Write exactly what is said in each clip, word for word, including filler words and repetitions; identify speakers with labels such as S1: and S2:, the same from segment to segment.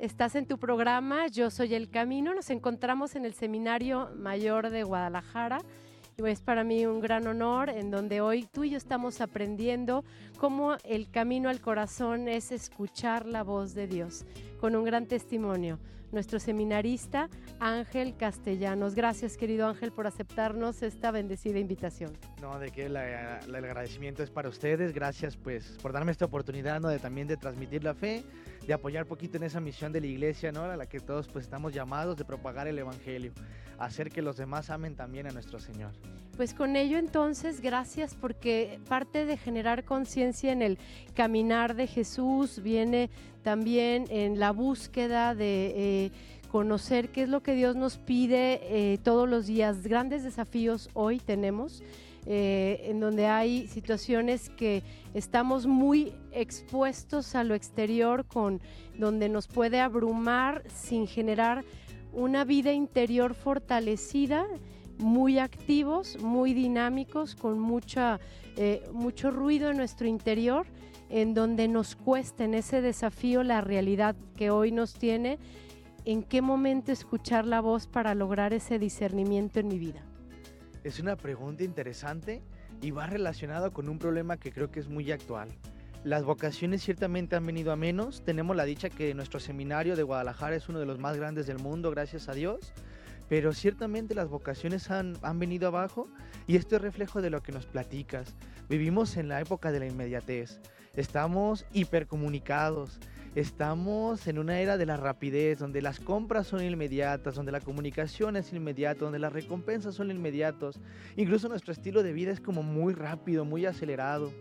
S1: Estás en tu programa Yo Soy el Camino. Nos encontramos en el Seminario Mayor de Guadalajara. Y es para mí un gran honor en donde hoy tú y yo estamos aprendiendo cómo el camino al corazón es escuchar la voz de Dios, con un gran testimonio. Nuestro seminarista Ángel Castellanos. Gracias, querido Ángel, por aceptarnos esta bendecida invitación.
S2: No, de que la, la, el agradecimiento es para ustedes. Gracias pues por darme esta oportunidad, ¿no? De también de transmitir la fe, de apoyar poquito en esa misión de la iglesia, ¿no? A la que todos pues estamos llamados, de propagar el evangelio, hacer que los demás amen también a nuestro Señor.
S1: Pues con ello entonces, gracias, porque parte de generar conciencia en el caminar de Jesús viene también en la búsqueda de eh, conocer qué es lo que Dios nos pide eh, todos los días. Grandes desafíos hoy tenemos, eh, en donde hay situaciones que estamos muy expuestos a lo exterior, con, donde nos puede abrumar sin generar una vida interior fortalecida, muy activos, muy dinámicos, con mucha, eh, mucho ruido en nuestro interior, en donde nos cuesta en ese desafío la realidad que hoy nos tiene. ¿En qué momento escuchar la voz para lograr ese discernimiento en mi vida?
S2: Es una pregunta interesante y va relacionado con un problema que creo que es muy actual. Las vocaciones ciertamente han venido a menos. Tenemos la dicha que nuestro seminario de Guadalajara es uno de los más grandes del mundo, gracias a Dios. Pero ciertamente las vocaciones han, han venido abajo, y esto es reflejo de lo que nos platicas. Vivimos en la época de la inmediatez, estamos hipercomunicados, estamos en una era de la rapidez, donde las compras son inmediatas, donde la comunicación es inmediata, donde las recompensas son inmediatos. Incluso nuestro estilo de vida es como muy rápido, muy acelerado.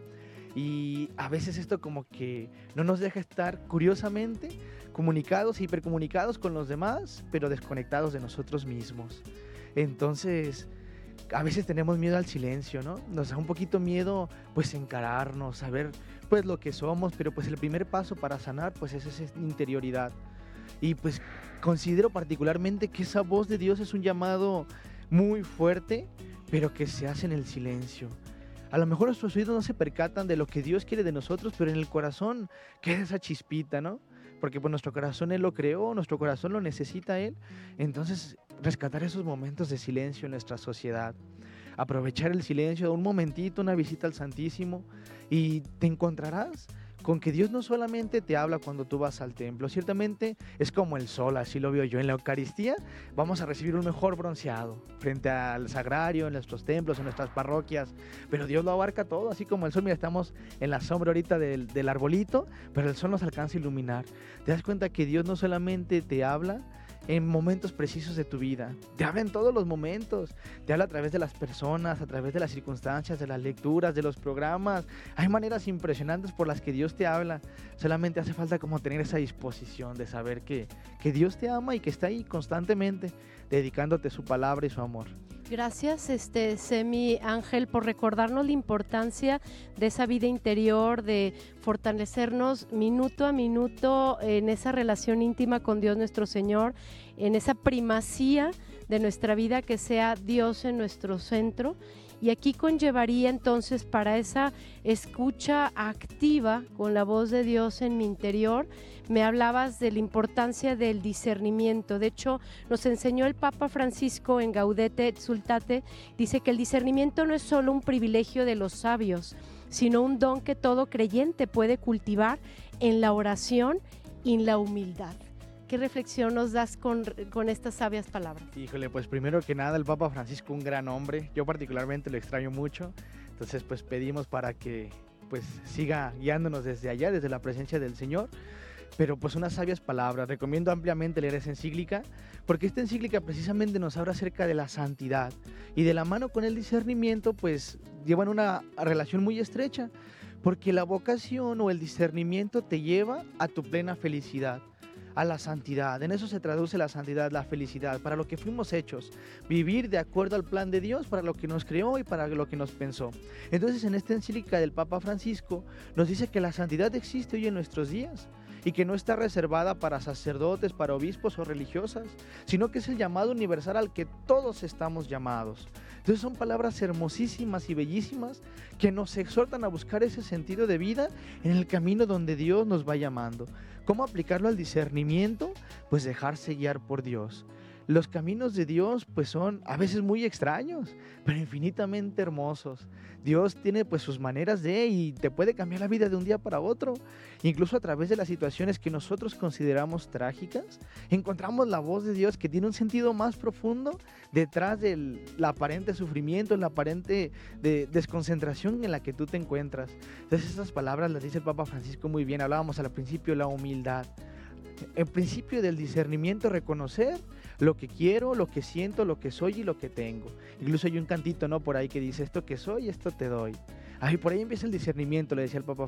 S2: Y a veces esto como que no nos deja estar, curiosamente, comunicados, hipercomunicados con los demás, pero desconectados de nosotros mismos. Entonces, a veces tenemos miedo al silencio, ¿no? Nos da un poquito miedo, pues, encararnos, saber, pues, lo que somos, pero, pues, el primer paso para sanar, pues, es esa interioridad. Y, pues, considero particularmente que esa voz de Dios es un llamado muy fuerte, pero que se hace en el silencio. A lo mejor nuestros oídos no se percatan de lo que Dios quiere de nosotros, pero en el corazón queda esa chispita, ¿no? Porque pues nuestro corazón Él lo creó, nuestro corazón lo necesita Él. Entonces, rescatar esos momentos de silencio en nuestra sociedad. Aprovechar el silencio, un momentito, una visita al Santísimo, y te encontrarás con que Dios no solamente te habla cuando tú vas al templo. Ciertamente es como el sol, así lo veo yo. En la Eucaristía vamos a recibir un mejor bronceado frente al sagrario, en nuestros templos, en nuestras parroquias, pero Dios lo abarca todo, así como el sol. Mira, estamos en la sombra ahorita del, del arbolito, pero el sol nos alcanza a iluminar. Te das cuenta que Dios no solamente te habla en momentos precisos de tu vida, te habla en todos los momentos, te habla a través de las personas, a través de las circunstancias, de las lecturas, de los programas. Hay maneras impresionantes por las que Dios te habla. Solamente hace falta como tener esa disposición de saber que, que Dios te ama y que está ahí constantemente dedicándote su palabra y su amor.
S1: Gracias, este, Semi Ángel, por recordarnos la importancia de esa vida interior, de fortalecernos minuto a minuto en esa relación íntima con Dios nuestro Señor, en esa primacía de nuestra vida, que sea Dios en nuestro centro. Y aquí conllevaría entonces, para esa escucha activa con la voz de Dios en mi interior, me hablabas de la importancia del discernimiento. De hecho, nos enseñó el Papa Francisco en Gaudete et Exsultate, dice que el discernimiento no es solo un privilegio de los sabios, sino un don que todo creyente puede cultivar en la oración y en la humildad. ¿Qué reflexión nos das con, con estas sabias palabras?
S2: Híjole, pues primero que nada, el Papa Francisco, un gran hombre. Yo particularmente lo extraño mucho. Entonces, pues pedimos para que pues siga guiándonos desde allá, desde la presencia del Señor. Pero pues unas sabias palabras. Recomiendo ampliamente leer esa encíclica, porque esta encíclica precisamente nos habla acerca de la santidad. Y de la mano con el discernimiento, pues llevan una relación muy estrecha, porque la vocación o el discernimiento te lleva a tu plena felicidad, a la santidad. En eso se traduce la santidad, la felicidad, para lo que fuimos hechos, vivir de acuerdo al plan de Dios, para lo que nos creó y para lo que nos pensó. Entonces, en esta encíclica del Papa Francisco nos dice que la santidad existe hoy en nuestros días, y que no está reservada para sacerdotes, para obispos o religiosas, sino que es el llamado universal al que todos estamos llamados. Entonces son palabras hermosísimas y bellísimas que nos exhortan a buscar ese sentido de vida en el camino donde Dios nos va llamando. ¿Cómo aplicarlo al discernimiento? Pues dejarse guiar por Dios. Los caminos de Dios pues son a veces muy extraños, pero infinitamente hermosos. Dios tiene pues sus maneras de y te puede cambiar la vida de un día para otro. Incluso a través de las situaciones que nosotros consideramos trágicas, encontramos la voz de Dios que tiene un sentido más profundo detrás del la aparente sufrimiento, la aparente de, desconcentración en la que tú te encuentras. Entonces estas palabras las dice el Papa Francisco muy bien. Hablábamos al principio de la humildad. En principio del discernimiento, reconocer lo que quiero, lo que siento, lo que soy y lo que tengo. Incluso hay un cantito, ¿no?, por ahí que dice: esto que soy, esto te doy. Ahí por ahí empieza el discernimiento, le decía el Papa